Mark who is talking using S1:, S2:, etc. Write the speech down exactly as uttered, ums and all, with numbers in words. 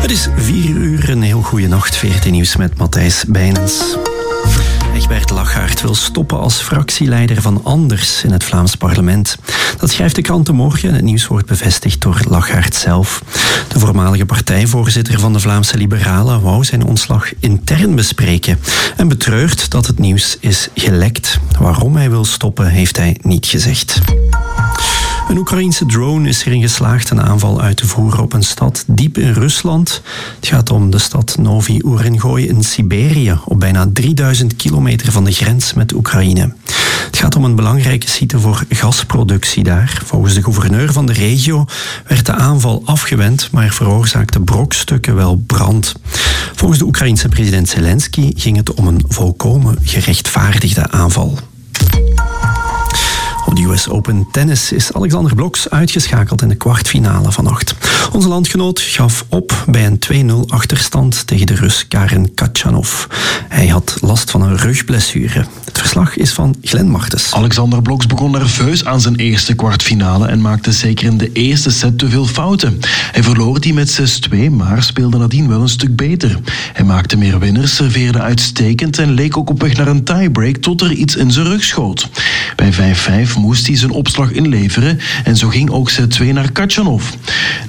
S1: Het is vier uur, een heel goede nacht. V R T Nieuws met Matthijs Bijnens. Egbert Lachaert wil stoppen als fractieleider van Anders in het Vlaams parlement. Dat schrijft de krant De Morgen en het nieuws wordt bevestigd door Lachaert zelf. De voormalige partijvoorzitter van de Vlaamse Liberalen wou zijn ontslag intern bespreken en betreurt dat het nieuws is gelekt. Waarom hij wil stoppen heeft hij niet gezegd. Een Oekraïense drone is erin geslaagd een aanval uit te voeren op een stad diep in Rusland. Het gaat om de stad Novy Urengoy in Siberië, op bijna drieduizend kilometer van de grens met Oekraïne. Het gaat om een belangrijke site voor gasproductie daar. Volgens de gouverneur van de regio werd de aanval afgewend, maar veroorzaakte brokstukken wel brand. Volgens de Oekraïense president Zelensky ging het om een volkomen gerechtvaardigde aanval. Op de U S Open Tennis is Alexander Bloksch uitgeschakeld in de kwartfinale vannacht. Onze landgenoot gaf op bij een twee nul achterstand tegen de Rus Karen Khachanov. Hij had last van een rugblessure. Het verslag is van Glenn Martens.
S2: Alexander Bloksch begon nerveus aan zijn eerste kwartfinale en maakte zeker in de eerste set te veel fouten. Hij verloor die met zes twee, maar speelde nadien wel een stuk beter. Hij maakte meer winners, serveerde uitstekend en leek ook op weg naar een tiebreak tot er iets in zijn rug schoot. Bij vijf vijf moest hij zijn opslag inleveren en zo ging ook set twee naar Khachanov.